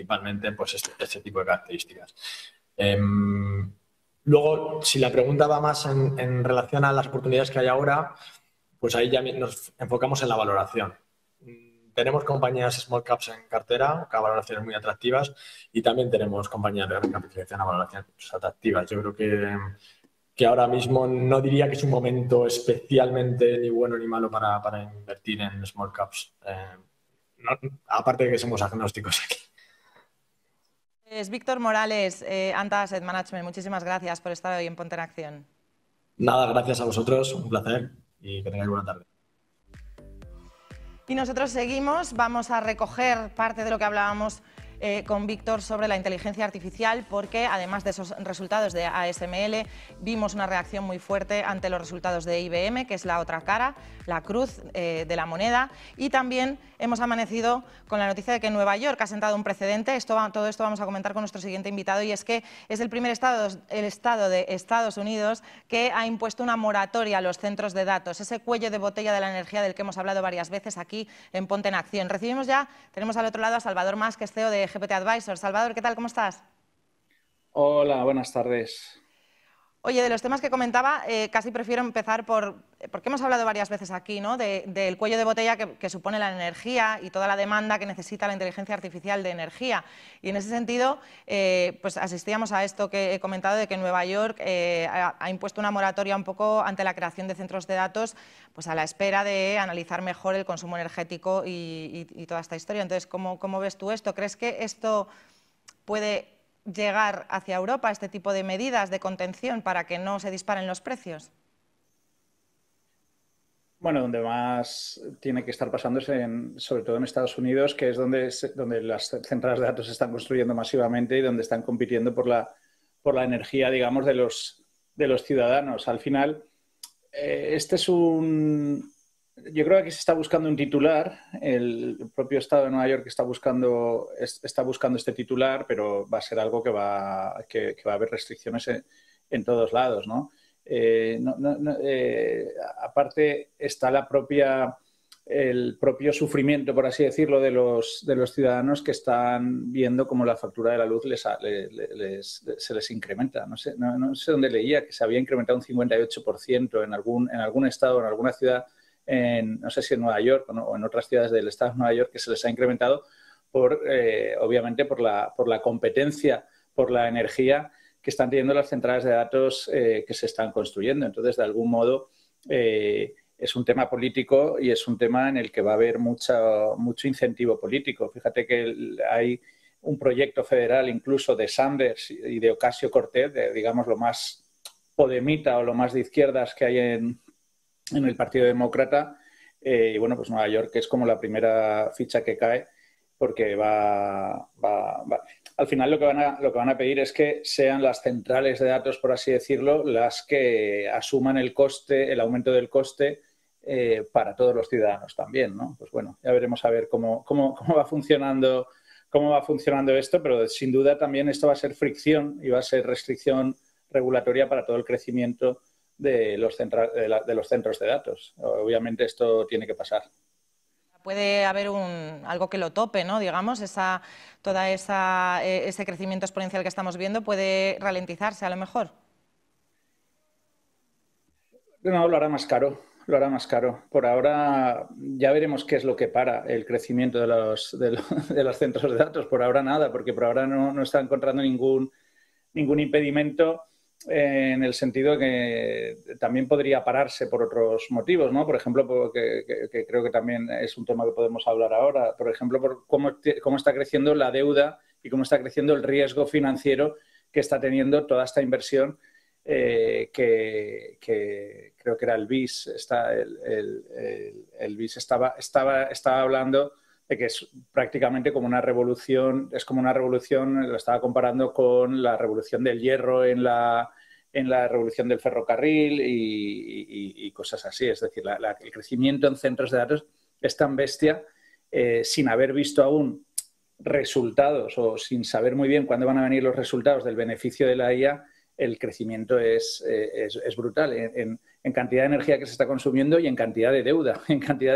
principalmente pues este tipo de características. Luego, si la pregunta va más en relación a las oportunidades que hay ahora, pues ahí ya nos enfocamos en la valoración. Tenemos compañías small caps en cartera, con valoraciones muy atractivas, y también tenemos compañías de gran capitalización a valoraciones atractivas. Yo creo que ahora mismo no diría que es un momento especialmente ni bueno ni malo para invertir en small caps. Aparte de que somos agnósticos aquí. Es Víctor Morales, Anta Asset Management. Muchísimas gracias por estar hoy en Ponte en Acción. Nada, gracias a vosotros, un placer y que tengáis buena tarde. Y nosotros seguimos, vamos a recoger parte de lo que hablábamos con Víctor sobre la inteligencia artificial, porque además de esos resultados de ASML, vimos una reacción muy fuerte ante los resultados de IBM, que es la otra cara, la cruz de la moneda, y también hemos amanecido con la noticia de que Nueva York ha sentado un precedente. Todo esto vamos a comentar con nuestro siguiente invitado, y es que es el primer estado de Estados Unidos que ha impuesto una moratoria a los centros de datos, ese cuello de botella de la energía del que hemos hablado varias veces aquí en Ponte en Acción. Tenemos al otro lado a Salvador Mas, que es CEO de GPT Advisors. Salvador, ¿qué tal? ¿Cómo estás? Hola, buenas tardes. Oye, de los temas que comentaba, casi prefiero empezar porque hemos hablado varias veces aquí, ¿no?, del cuello de botella que supone la energía y toda la demanda que necesita la inteligencia artificial de energía. Y en ese sentido, pues asistíamos a esto que he comentado, de que Nueva York ha impuesto una moratoria un poco ante la creación de centros de datos, pues a la espera de analizar mejor el consumo energético y toda esta historia. Entonces, ¿cómo ves tú esto? ¿Crees que esto puede llegar hacia Europa, este tipo de medidas de contención para que no se disparen los precios? Bueno, donde más tiene que estar pasando es sobre todo en Estados Unidos, que es donde las centrales de datos se están construyendo masivamente y donde están compitiendo por la energía, digamos, de los ciudadanos. Al final, yo creo que aquí se está buscando un titular. El propio Estado de Nueva York está buscando este titular, pero va a ser algo que va a haber restricciones en todos lados, ¿no? Aparte está el propio sufrimiento, por así decirlo, de los ciudadanos que están viendo cómo la factura de la luz se les incrementa. No sé dónde leía que se había incrementado un 58% en algún estado, en alguna ciudad, no sé si en Nueva York o en otras ciudades del estado de Nueva York, que se les ha incrementado obviamente por la competencia por la energía que están teniendo las centrales de datos que se están construyendo. Entonces, de algún modo, es un tema político y es un tema en el que va a haber mucho incentivo político. Fíjate que hay un proyecto federal incluso de Sanders y de Ocasio-Cortez, digamos lo más podemita o lo más de izquierdas que hay en el Partido Demócrata. Y bueno, pues Nueva York es como la primera ficha que cae, porque al final lo que van a pedir es que sean las centrales de datos, por así decirlo, las que asuman el aumento del coste para todos los ciudadanos también, ¿no? Pues bueno, ya veremos a ver cómo va funcionando esto, pero sin duda también esto va a ser fricción y va a ser restricción regulatoria para todo el crecimiento de los centros de datos. Obviamente esto tiene que pasar. Puede haber algo que lo tope, ¿no? Digamos, ese crecimiento exponencial que estamos viendo puede ralentizarse a lo mejor. No, lo hará más caro. Por ahora ya veremos qué es lo que para el crecimiento de los centros de datos. Por ahora nada, porque por ahora no está encontrando ningún impedimento, en el sentido que también podría pararse por otros motivos, ¿no? Por ejemplo, que creo que también es un tema que podemos hablar ahora, por ejemplo, por cómo está creciendo la deuda y cómo está creciendo el riesgo financiero que está teniendo toda esta inversión, que creo que era el BIS. El BIS estaba hablando de que es prácticamente como una revolución, lo estaba comparando con la revolución del hierro en la revolución del ferrocarril y cosas así. Es decir, el crecimiento en centros de datos es tan bestia, sin haber visto aún resultados o sin saber muy bien cuándo van a venir los resultados del beneficio de la IA. El crecimiento es brutal en cantidad de energía que se está consumiendo y en cantidad de deuda,